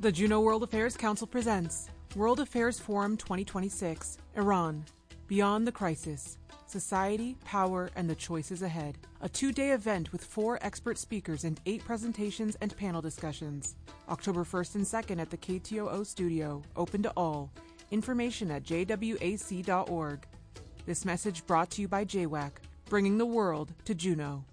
The Juneau World Affairs Council presents World Affairs Forum 2026, Iran, Beyond the Crisis, Society, Power, and the Choices Ahead. A 2-day event with 4 expert speakers and 8 presentations and panel discussions. October 1st and 2nd at the KTOO studio, open to all. Information at jwac.org. This message brought to you by JWAC, bringing the world to Juneau.